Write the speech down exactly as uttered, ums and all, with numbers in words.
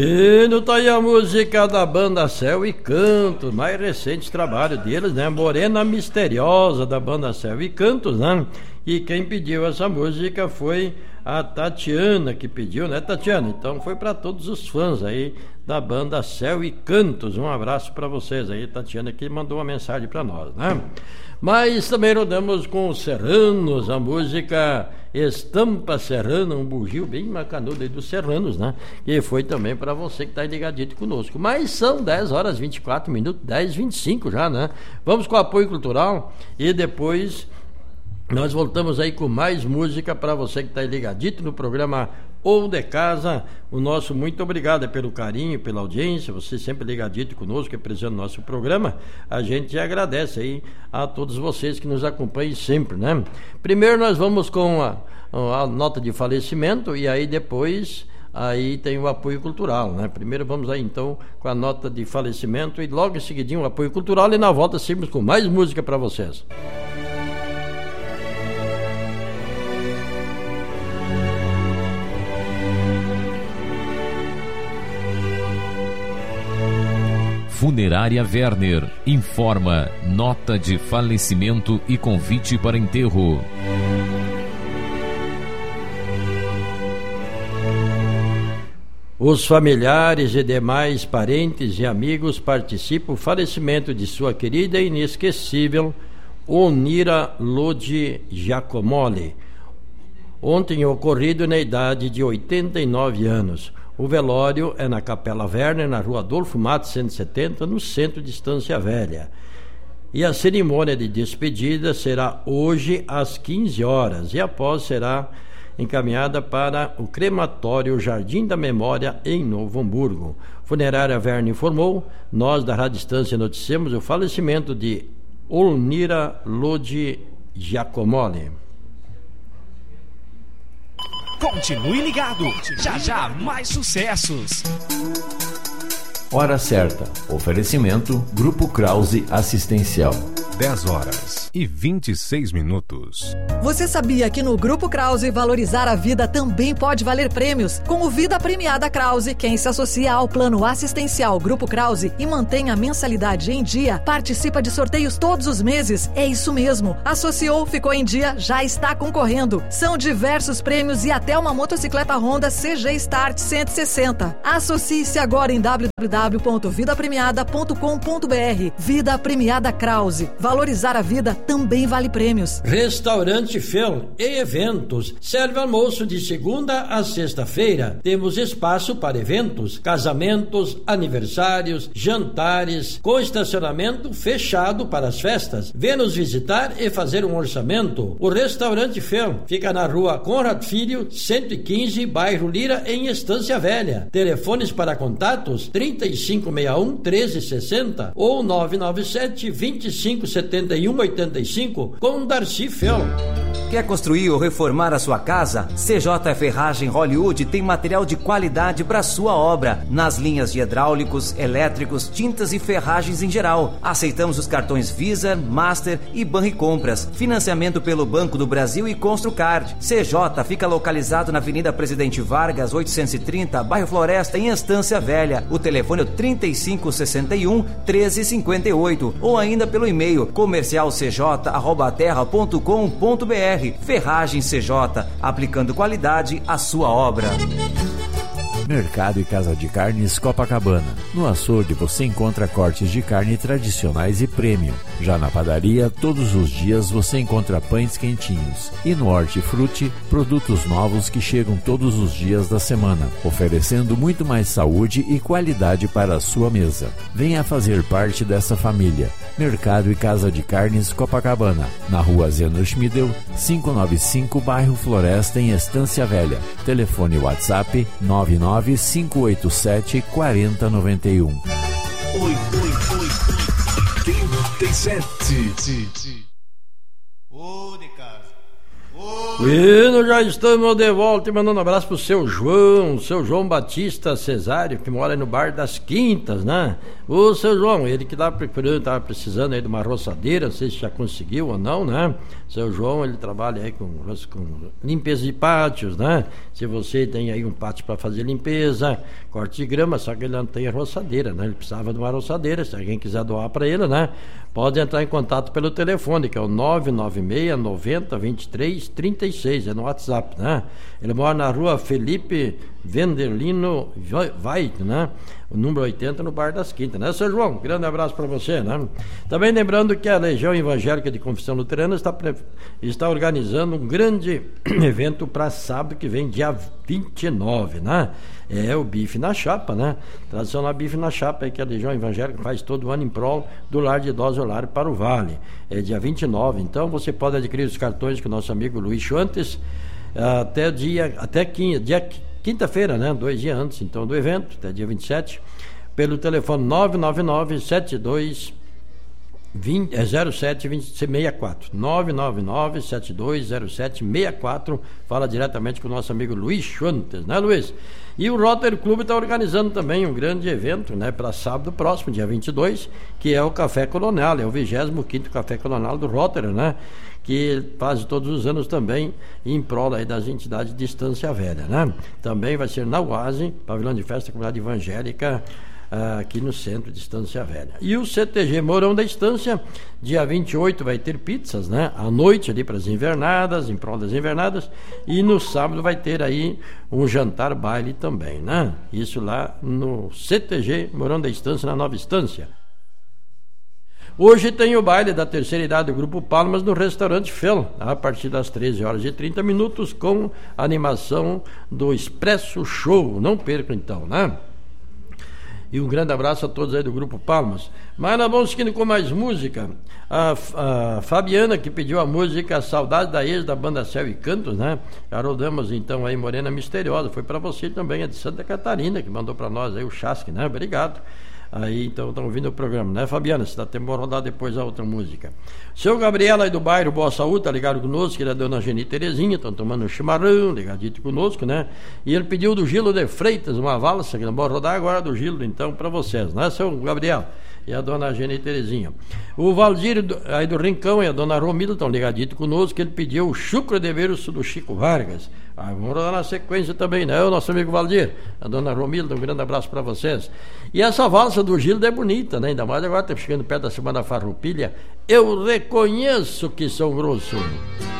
E não tá aí a música da banda Céu e Cantos, mais recente trabalho deles, né? Morena Misteriosa, da banda Céu e Cantos, né? E quem pediu essa música foi a Tatiana, que pediu, né, Tatiana? Então foi para todos os fãs aí da banda Céu e Cantos. Um abraço para vocês aí, Tatiana, que mandou uma mensagem para nós, né? Mas também rodamos com os Serranos, a música Estampa Serrana, um bugio bem macanudo aí dos Serranos, né? E foi também para você que está ligadito conosco. Mas são dez horas e vinte e quatro minutos, dez e vinte e cinco já, né? Vamos com o apoio cultural e depois nós voltamos aí com mais música para você que está ligadito no programa Ou de Casa. O nosso muito obrigado pelo carinho, pela audiência, você sempre ligadito conosco, apresentando o nosso programa. A gente agradece aí a todos vocês que nos acompanham sempre, né? Primeiro nós vamos com a, a nota de falecimento e aí depois aí tem o apoio cultural, né? Primeiro vamos aí então com a nota de falecimento e logo em seguidinho o apoio cultural e na volta seguimos com mais música para vocês. Funerária Werner informa nota de falecimento e convite para enterro. Os familiares e demais parentes e amigos participam do falecimento de sua querida e inesquecível Onira Lodi Giacomoli, ontem ocorrido na idade de oitenta e nove anos. O velório é na Capela Werner, na rua Adolfo Matos cento e setenta, no centro de Estância Velha. E a cerimônia de despedida será hoje às quinze horas e após será encaminhada para o crematório Jardim da Memória em Novo Hamburgo. Funerária Werner informou, nós da Rádio Estância noticiamos o falecimento de Onira Lodi Giacomoli. Continue ligado, já já mais sucessos. Hora certa, oferecimento Grupo Krause Assistencial. dez horas e vinte e seis minutos. Você sabia que no Grupo Krause valorizar a vida também pode valer prêmios? Com o Vida Premiada Krause, quem se associa ao plano assistencial Grupo Krause e mantém a mensalidade em dia, participa de sorteios todos os meses. É isso mesmo. Associou, ficou em dia, já está concorrendo. São diversos prêmios e até uma motocicleta Honda C G Start cento e sessenta. Associe-se agora em w w w ponto vida premiada ponto com ponto b r. Vida Premiada Krause. Valorizar a vida também vale prêmios. Restaurante Fel e Eventos. Serve almoço de segunda a sexta-feira. Temos espaço para eventos, casamentos, aniversários, jantares, com estacionamento fechado para as festas. Vê nos visitar e fazer um orçamento. O Restaurante Fel fica na rua Conrad Filho, cento e quinze, bairro Lira, em Estância Velha. Telefones para contatos trinta e cinco sessenta e um, treze sessenta ou nove nove sete, vinte e cinco setenta e um, oitenta e cinco com Darcy Fel. Quer construir ou reformar a sua casa? C J Ferragem Hollywood tem material de qualidade para sua obra, nas linhas de hidráulicos, elétricos, tintas e ferragens em geral. Aceitamos os cartões Visa, Master e Banricompras. Financiamento pelo Banco do Brasil e Construcard. C J fica localizado na Avenida Presidente Vargas, oitocentos e trinta, bairro Floresta, em Estância Velha. O telefone é trinta e cinco sessenta e um, treze cinquenta e oito ou ainda pelo e-mail comercial c j arroba terra ponto com ponto b r. Ferragem C J, aplicando qualidade à sua obra. Mercado e Casa de Carnes Copacabana. No açougue você encontra cortes de carne tradicionais e premium. Já na padaria, todos os dias você encontra pães quentinhos. E no Hortifruti, produtos novos que chegam todos os dias da semana, oferecendo muito mais saúde e qualidade para a sua mesa. Venha fazer parte dessa família. Mercado e Casa de Carnes Copacabana, na rua Zeno Schmidel, quinhentos e noventa e cinco, bairro Floresta, em Estância Velha. Telefone WhatsApp nove nove cinco oito sete, quatro zero nove um. oitenta e sete. Ô de casa. Ô Bueno, já estamos de volta e mandando um abraço pro seu João, seu João Batista Cesário, que mora aí no Bar das Quintas, né? O seu João, ele que tava procurando, tava precisando aí de uma roçadeira, não sei se já conseguiu ou não, né? Seu João, ele trabalha aí com, com limpeza de pátios, né? Se você tem aí um pátio para fazer limpeza, corte de grama, só que ele não tem a roçadeira, né? Ele precisava de uma roçadeira, se alguém quiser doar para ele, né? Pode entrar em contato pelo telefone, que é o nove nove seis, noventa, vinte e três, trinta e seis, é no WhatsApp, né? Ele mora na rua Felipe Venderlino White, né? O número oitenta no Bar das Quintas, né, seu João? Grande abraço para você, né? Também lembrando que a Legião Evangélica de Confissão Luterana está, está organizando um grande evento para sábado que vem, dia vinte e nove, né? É o Bife na Chapa, né? Tradicional Bife na Chapa aí que a Legião Evangélica faz todo ano em prol do Lar de Idosos Olar para o Vale. É dia vinte e nove, então você pode adquirir os cartões com o nosso amigo Luiz Schwantes até dia, até quinta, dia quinta-feira, né? Dois dias antes, então, do evento, até dia vinte e sete, pelo telefone nove nove nove, sete dois zero sete seis quatro. nove nove nove, sete dois zero sete seis quatro. Fala diretamente com o nosso amigo Luiz Schwantes, né, Luiz? E o Rotary Club está organizando também um grande evento, né, para sábado próximo, dia vinte e dois, que é o Café Colonial, é o vigésimo quinto Café Colonial do Rotary, né? Que faz todos os anos também em prol aí das entidades de Estância Velha, né? Também vai ser na U A S, Pavilhão de Festa Comunidade Evangélica, aqui no centro de Estância Velha. E o C T G Mourão da Estância, dia vinte e oito vai ter pizzas, né? À noite ali para as invernadas, em prol das invernadas, e no sábado vai ter aí um jantar baile também, né? Isso lá no C T G Mourão da Estância, na Nova Estância. Hoje tem o baile da terceira idade do Grupo Palmas no restaurante Fel, a partir das treze horas e trinta minutos, com a animação do Expresso Show. Não perca então, né? E um grande abraço a todos aí do Grupo Palmas. Mas nós vamos seguindo com mais música. A, a Fabiana, que pediu a música Saudade da Ex, da banda Céu e Cantos, né? Já rodamos então aí Morena Misteriosa. Foi para você também, a de Santa Catarina, que mandou para nós aí o Chasque, né? Obrigado. Aí, então, estão ouvindo o programa, né, Fabiana? Se dá tempo de rodar depois a outra música. Seu Gabriel aí do bairro Boa Saúde, tá ligado conosco, que ele é a dona Geni Terezinha, estão tomando um chimarrão, ligadito conosco, né? E ele pediu do Gilo de Freitas, uma valsa, que não pode rodar agora do Gilo, então, para vocês, né, seu Gabriel? E a dona Geni Terezinha. O Valdir aí do Rincão e a dona Romilda estão ligadito conosco, que ele pediu o Chucro de Verso do Chico Vargas. Ah, vamos rodar na sequência também, né? O nosso amigo Valdir, a dona Romilda, um grande abraço para vocês. E essa valsa do Gildo é bonita, né? Ainda mais agora, tá chegando perto da Semana Farroupilha. Eu reconheço que sou grosso.